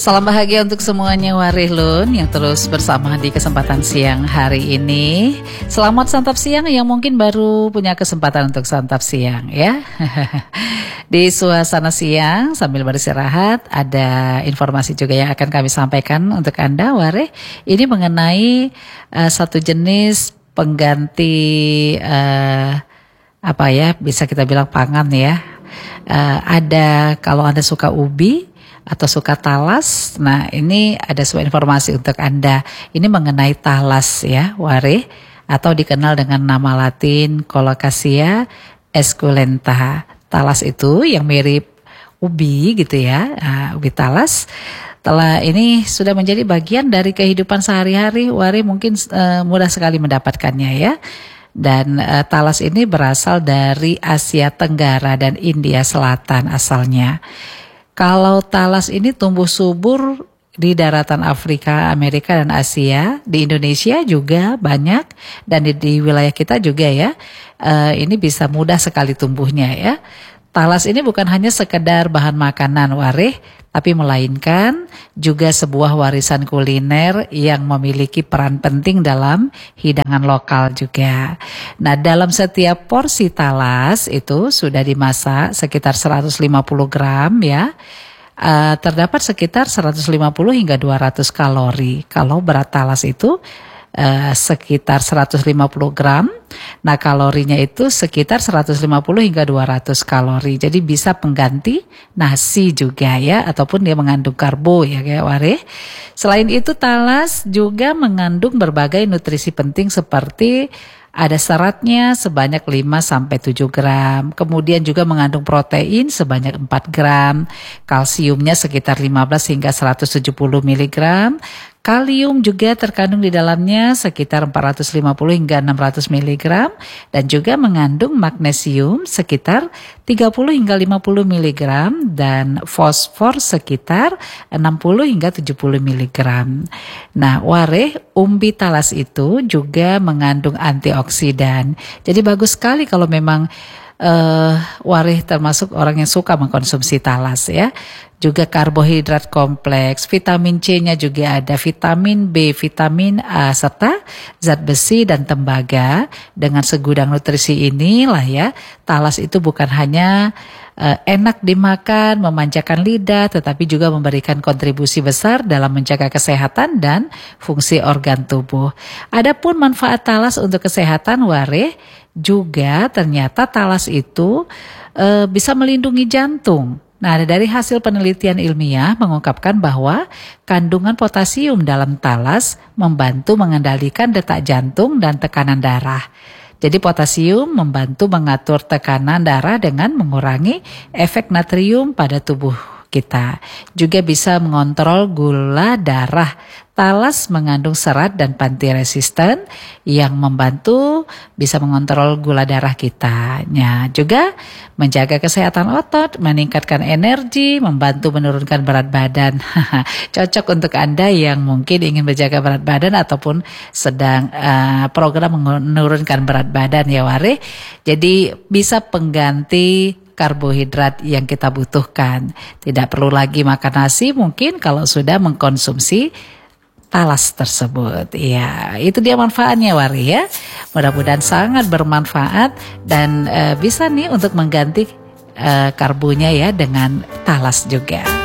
Salam bahagia untuk semuanya Warilun yang terus bersama di kesempatan siang hari ini. Selamat santap siang yang mungkin baru punya kesempatan untuk santap siang ya. Di suasana siang sambil beristirahat ada informasi juga yang akan kami sampaikan untuk Anda Ware. Ini mengenai satu jenis pengganti bisa kita bilang pangan ya. Ada kalau Anda suka ubi atau suka talas. Nah, ini ada sebuah informasi untuk Anda. Ini mengenai talas ya, Ware, atau dikenal dengan nama Latin Colocasia esculenta. Talas itu yang mirip ubi gitu ya, ubi talas. Ini sudah menjadi bagian dari kehidupan sehari-hari, Ware mungkin mudah sekali mendapatkannya ya. Dan talas ini berasal dari Asia Tenggara dan India Selatan asalnya. Kalau talas ini tumbuh subur di daratan Afrika, Amerika, dan Asia. Di Indonesia juga banyak dan di wilayah kita juga ya. Ini bisa mudah sekali tumbuhnya ya. Talas ini bukan hanya sekedar bahan makanan Ware, tapi melainkan juga sebuah warisan kuliner yang memiliki peran penting dalam hidangan lokal juga. Nah, dalam setiap porsi talas itu sudah dimasak sekitar 150 gram ya. Terdapat sekitar 150 hingga 200 kalori. Kalau berat talas itu sekitar 150 gram. Nah, kalorinya itu sekitar 150 hingga 200 kalori. Jadi bisa pengganti nasi juga ya, ataupun dia mengandung karbo ya kayak Ware. Selain itu talas juga mengandung berbagai nutrisi penting seperti ada seratnya sebanyak 5-7 gram. Kemudian juga mengandung protein sebanyak 4 gram. Kalsiumnya sekitar 15 hingga 170 miligram. Kalium juga terkandung di dalamnya sekitar 450 hingga 600 miligram. Dan juga mengandung magnesium sekitar 30 hingga 50 miligram. Dan fosfor sekitar 60 hingga 70 miligram. Nah, Ware, umbi talas itu juga mengandung antioksidan. Jadi bagus sekali kalau memang Ware termasuk orang yang suka mengkonsumsi talas ya. Juga karbohidrat kompleks, vitamin C-nya juga ada, vitamin B, vitamin A, serta zat besi dan tembaga. Dengan segudang nutrisi inilah ya, talas itu bukan hanya enak dimakan, memanjakan lidah, tetapi juga memberikan kontribusi besar dalam menjaga kesehatan dan fungsi organ tubuh. Adapun manfaat talas untuk kesehatan Ware, juga ternyata talas itu bisa melindungi jantung. Nah, dari hasil penelitian ilmiah mengungkapkan bahwa kandungan potasium dalam talas membantu mengendalikan detak jantung dan tekanan darah. Jadi potasium membantu mengatur tekanan darah dengan mengurangi efek natrium pada tubuh kita. Juga bisa mengontrol gula darah. Talas mengandung serat dan panti-resisten yang membantu bisa mengontrol gula darah kita. Ya, juga menjaga kesehatan otot, meningkatkan energi, membantu menurunkan berat badan. Cocok untuk Anda yang mungkin ingin menjaga berat badan ataupun sedang program menurunkan berat badan ya Ware. Jadi bisa pengganti karbohidrat yang kita butuhkan. Tidak perlu lagi makan nasi mungkin kalau sudah mengkonsumsi talas tersebut. Ya, itu dia manfaatnya Wari ya. Mudah-mudahan sangat bermanfaat dan bisa nih untuk mengganti karbonya ya dengan talas juga.